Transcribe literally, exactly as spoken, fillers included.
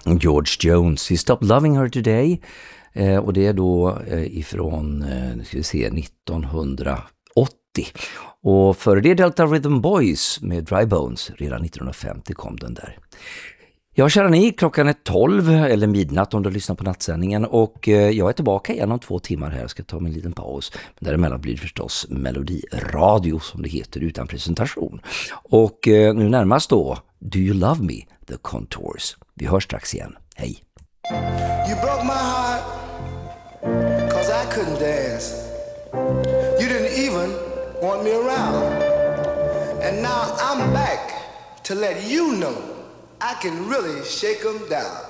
George Jones, He Stopped Loving Her Today. Eh, och det är då eh, ifrån eh, ska vi se, nittonhundraåttio. Och före det Delta Rhythm Boys med Dry Bones, redan nittonhundrafemtio kom den där. Ja, kära ni, klockan är tolv eller midnatt om du lyssnar på nattsändningen, och eh, jag är tillbaka igen om två timmar här. Jag ska ta mig en liten paus, men däremellan blir det förstås melodiradio som det heter, utan presentation. Och eh, nu närmast då Do You Love Me, The Contours. Vi hörs strax igen, hej! You broke my heart cause I couldn't dance. You didn't even want me around. And now I'm back to let you know I can really shake 'em down.